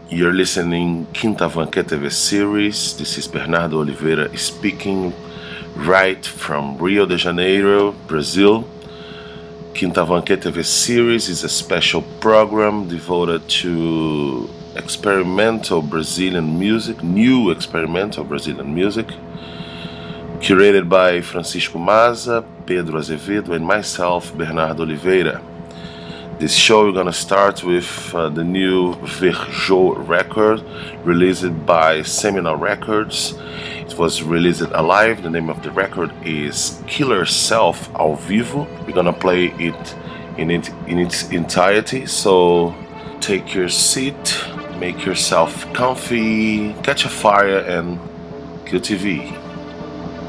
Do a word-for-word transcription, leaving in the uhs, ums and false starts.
You're listening Quinta Vanque T V series. This is Bernardo Oliveira speaking right from Rio de Janeiro, Brazil. Quinta Vanque T V series is a special program devoted to experimental Brazilian music, new experimental Brazilian music, curated by Francisco Maza, Pedro Azevedo, and myself, Bernardo Oliveira. This show we're gonna start with uh, the new Verjô record released by Seminal Records. It was released alive. The name of the record is Killer Self ao Vivo. We're gonna play it in it in its entirety. So take your seat, make yourself comfy, catch a fire, and Q T V.